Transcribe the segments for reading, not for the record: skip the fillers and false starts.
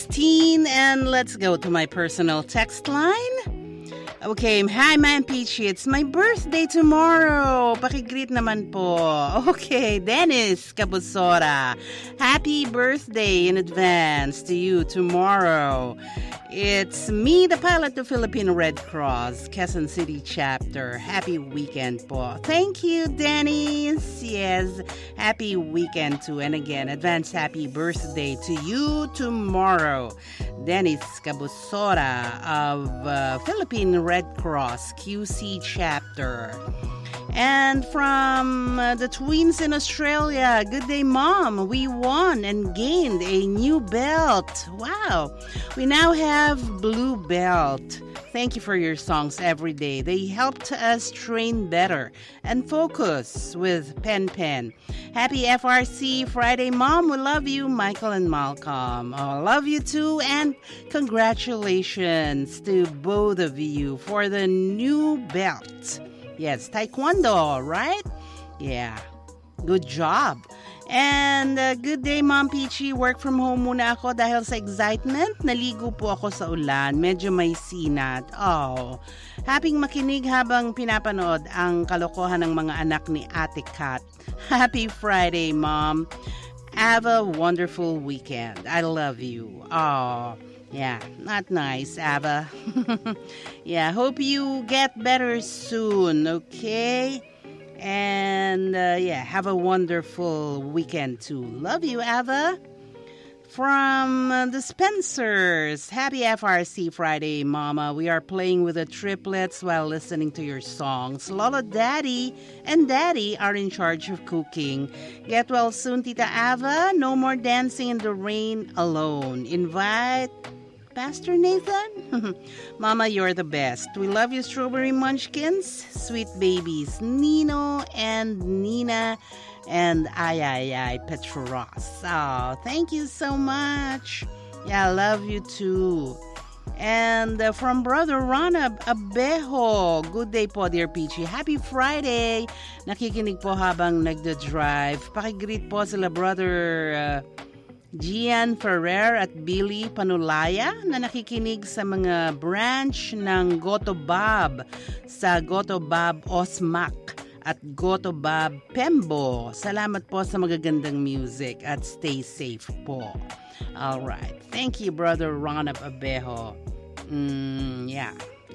6:16, and let's go to my personal text line. Okay, hi Ma'am Peachy, it's my birthday tomorrow. Pakigreet naman po. Okay, Dennis Cabusora, happy birthday in advance to you tomorrow. It's me, the pilot of Filipino Red Cross, Quezon City chapter. Happy weekend po. Thank you, Dennis. Yes, happy weekend too. And again, advance happy birthday to you tomorrow. Dennis Cabusora of Philippine Red Cross QC chapter. And from the twins in Australia, good day, Mom. We won and gained a new belt. Wow. We now have blue belt. Thank you for your songs every day. They helped us train better and focus with Pen. Happy FRC Friday, Mom. We love you, Michael and Malcolm. Oh, love you too. And congratulations to both of you for the new belt. Yes, Taekwondo, right? Yeah, good job. And good day, Mom Peachy. Work from home muna ako dahil sa excitement. Naligo po ako sa ulan. Medyo may sinat. Oh, happy makinig habang pinapanood ang kalokohan ng mga anak ni Ate Kat. Happy Friday, Mom. Have a wonderful weekend. I love you. Oh, yeah, not nice, Ava. Yeah, hope you get better soon, okay? And yeah, have a wonderful weekend too. Love you, Ava. From the Spencers, happy FRC Friday, Mama. We are playing with the triplets while listening to your songs. Lola, Daddy, and Daddy are in charge of cooking. Get well soon, Tita Ava. No more dancing in the rain alone. Invite Pastor Nathan? Mama, you're the best. We love you, Strawberry Munchkins, sweet babies, Nino and Nina, and Ay Petros. Oh, thank you so much. Yeah, I love you too. And from Brother Ron Abejo, good day po, dear Peachy. Happy Friday. Nakikinig po habang nagda-drive. Pakigreet po sila Brother Gian Ferrer at Billy Panulaya na nakikinig sa mga branch ng Gotobab sa Gotobab Osmac at Gotobab Pembo. Salamat po sa magagandang music at stay safe po. All right. Thank you, Brother Ronab Abejo. Yeah.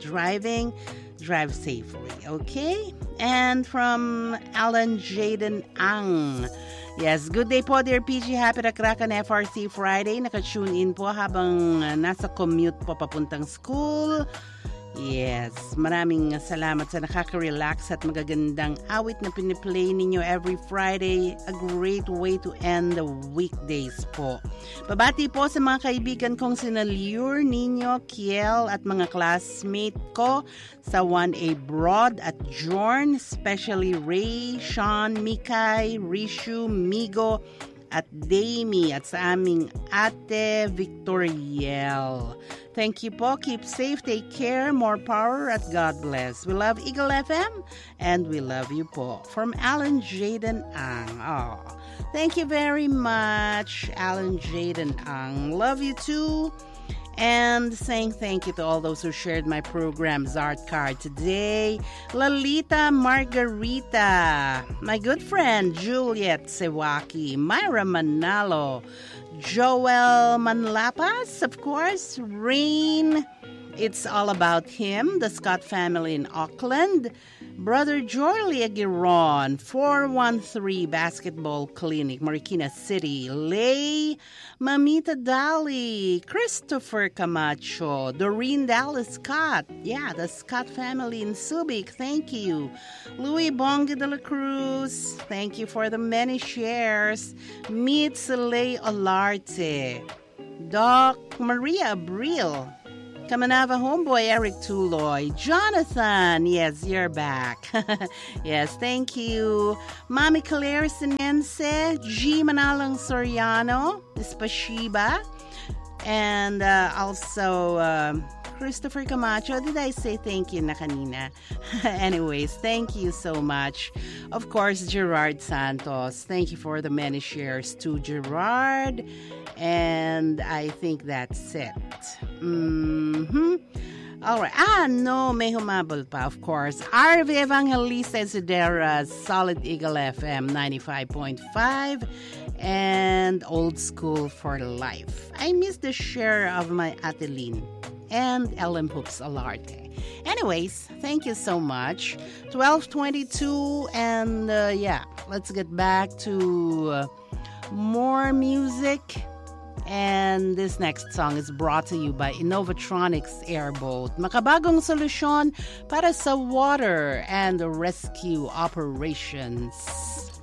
Drive safely, okay? And from Alan Jaden Ang. Yes, good day po, dear PG. Happy Rakrakan FRC Friday. Naka-tune in po habang nasa commute po papuntang school. Yes, maraming salamat sa nakaka-relax at magagandang awit na piniplay ninyo every Friday. A great way to end the weekdays po. Babati po sa mga kaibigan kong sina Lure, Nino, Kiel at mga classmate ko sa 1A Broad at Jorn, especially Ray, Sean, Mikay, Rishu, Migo, at Damie at sa aming Ate Victoriel. Thank you po. Keep safe, take care, more power, at God bless. We love Eagle FM and we love you po. From Alan Jaden Ang. Oh, thank you very much, Alan Jaden Ang. Love you too. And saying thank you to all those who shared my program's art card today. Lalita Margarita, my good friend Juliet Sewaki, Myra Manalo, Joel Manlapas, of course, Rain, It's All About Him, the Scott family in Auckland, Brother Jorley Aguiron, 413 Basketball Clinic, Marikina City, Lay, Mamita Dali, Christopher Camacho, Doreen Dallas Scott, yeah, the Scott family in Subic, thank you. Louis Bonga de la Cruz, thank you for the many shares. Meet Soleil Olarte, Doc Maria Abril, Kamanava homeboy Eric Tuloy, Jonathan, yes, you're back. Yes, thank you. Mami Claire Sinense, G. Manalang Soriano, Spashiba, and also Christopher Camacho. Did I say thank you na kanina? Anyways, thank you so much. Of course, Gerard Santos. Thank you for the many shares to Gerard. And I think that's it. All right. No, may humabol pa, of course. RV Evangelista Isidera, Solid Eagle FM 95.5, and Old School for Life. I miss the share of my Ateline and Ellen Hoops Alarte. Anyways, thank you so much. 12:22, and let's get back to more music. And this next song is brought to you by Innovatronics Airboat. Makabagong solusyon para sa water and rescue operations.